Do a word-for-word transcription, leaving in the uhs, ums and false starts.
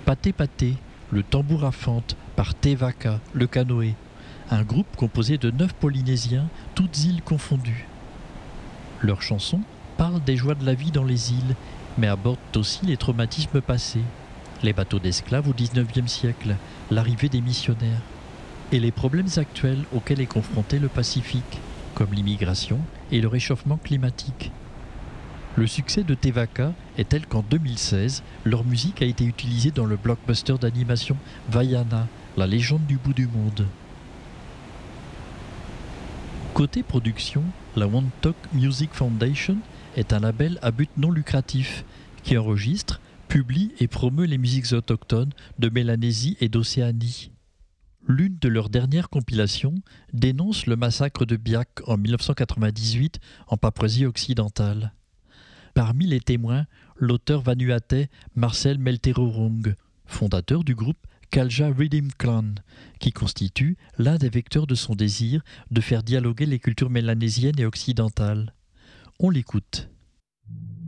Paté Paté, le tambour à fente par Tevaka, le canoë, un groupe composé de neuf Polynésiens, toutes îles confondues. Leurs chansons parlent des joies de la vie dans les îles, mais abordent aussi les traumatismes passés, les bateaux d'esclaves au dix-neuvième siècle, l'arrivée des missionnaires, et les problèmes actuels auxquels est confronté le Pacifique, comme l'immigration et le réchauffement climatique. Le succès de Tevaka est tel qu'en deux mille seize, leur musique a été utilisée dans le blockbuster d'animation Vaiana, la légende du bout du monde. Côté production, la Wontok Music Foundation est un label à but non lucratif qui enregistre, publie et promeut les musiques autochtones de Mélanésie et d'Océanie. L'une de leurs dernières compilations dénonce le massacre de Biak en mille neuf cent quatre-vingt-dix-huit en Papouasie occidentale. Parmi les témoins, l'auteur vanuatais Marcel Melterorong, fondateur du groupe Kalja Riddim Clan, qui constitue l'un des vecteurs de son désir de faire dialoguer les cultures mélanésiennes et occidentales. On l'écoute.